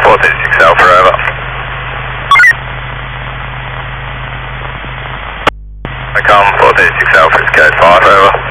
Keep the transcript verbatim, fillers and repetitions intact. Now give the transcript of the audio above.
four thirty-six Alpha, over. Macomb four thirty-six Alpha is code five, over.